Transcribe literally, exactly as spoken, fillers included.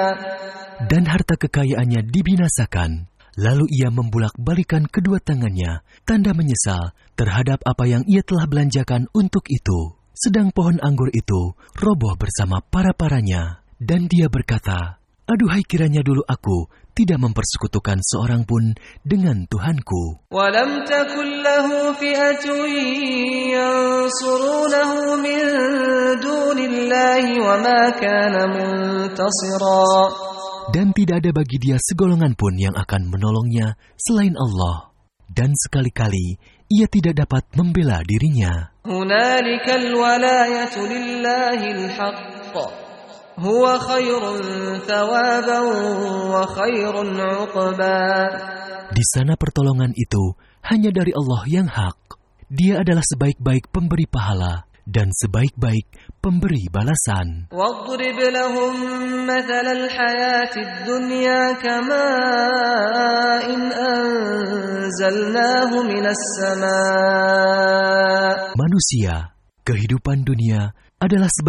Dan harta kekayaannya dibinasakan. Lalu ia membulak-balikan kedua tangannya, tanda menyesal terhadap apa yang ia telah belanjakan untuk itu. Sedang pohon anggur itu roboh bersama para-paranya. Dan dia berkata, "Aduhai kiranya dulu aku tidak mempersekutukan seorang pun dengan Tuhanku." وَلَمْ تَكُنْ لَهُ فِئَةٌ يَنْصُرُونَهُ مِنْ دُونِ اللَّهِ وَمَا كَانَ مُنْتَصِرًا. Dan tidak ada bagi dia segolongan pun yang akan menolongnya selain Allah. Dan sekali-kali ia tidak dapat membela dirinya. هُنَالِكَ الْوَلَايَةُ لِلَّهِ الْحَقِّ هُوَ خَيْرٌ ثَوَابًا وَخَيْرٌ عُقْبًا. Di sana pertolongan itu hanya dari Allah yang hak. Dia adalah sebaik-baik pemberi pahala dan sebaik-baik pemberi balasan. وَاضْرِبْ لَهُم مَّثَلَ الْحَيَاةِ الدُّنْيَا كَمَاءٍ أَنزَلْنَاهُ مِنَ السَّمَاءِ. Manusia, kehidupan dunia adalah